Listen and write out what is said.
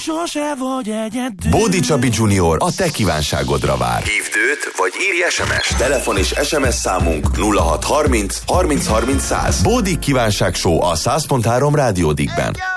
sose vagy egyedül. Bódi Csabi Junior a te kívánságodra vár. Hívd őt, vagy írj SMS-t. Telefon és SMS számunk 0630 30 30 100. Bódi kívánság show a 100.3 Rádiódikben.